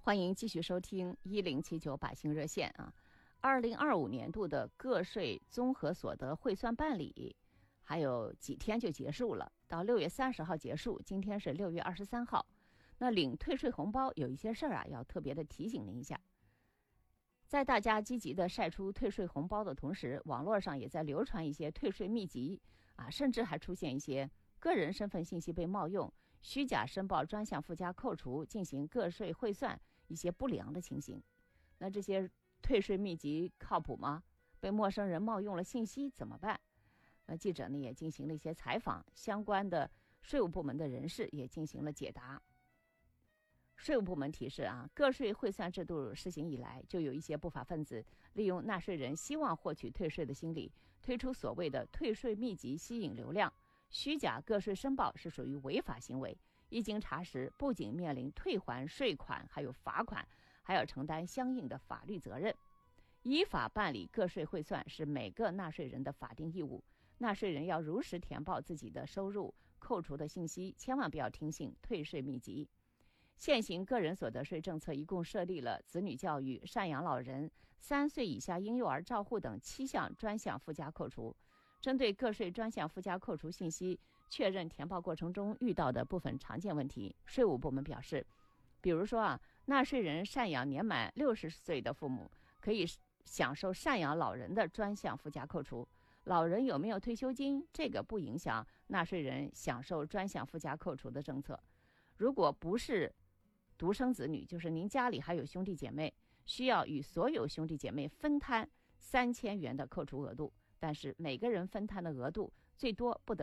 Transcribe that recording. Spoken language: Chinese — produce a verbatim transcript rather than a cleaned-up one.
欢迎继续收听一零七九百姓热线啊。二零二五年度的个税综合所得汇算办理还有几天就结束了，到六月三十号结束，今天是六月二十三号。那领退税红包有一些事儿啊，要特别的提醒您一下。在大家积极的晒出退税红包的同时，网络上也在流传一些退税秘籍啊，甚至还出现一些个人身份信息被冒用、虚假申报专项附加扣除进行个税汇算一些不良的情形。那这些退税秘籍靠谱吗？被陌生人冒用了信息怎么办？那记者呢也进行了一些采访，相关的税务部门的人士也进行了解答。税务部门提示啊，个税汇算制度施行以来，就有一些不法分子利用纳税人希望获取退税的心理，推出所谓的退税秘籍吸引流量，虚假个税申报是属于违法行为。一经查实，不仅面临退还税款，还有罚款，还要承担相应的法律责任。依法办理个税汇算是每个纳税人的法定义务，纳税人要如实填报自己的收入、扣除的信息，千万不要听信退税秘籍。现行个人所得税政策一共设立了子女教育、赡养老人、三岁以下婴幼儿照护等七项专项附加扣除。针对个税专项附加扣除信息确认填报过程中遇到的部分常见问题，税务部门表示，比如说啊，纳税人赡养年满六十岁的父母，可以享受赡养老人的专项附加扣除。老人有没有退休金，这个不影响纳税人享受专项附加扣除的政策。如果不是独生子女，就是您家里还有兄弟姐妹，需要与所有兄弟姐妹分摊三千元的扣除额度，但是每个人分摊的额度最多不得